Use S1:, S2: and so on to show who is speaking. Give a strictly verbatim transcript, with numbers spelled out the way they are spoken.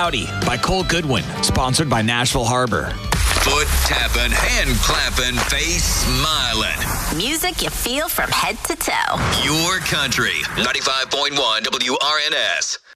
S1: Howdy by Cole Goodwin, sponsored by Nashville Harbor.
S2: Foot tapping, hand clapping, face smiling.
S3: Music you feel from head to toe.
S2: Your country. ninety-five point one W R N S.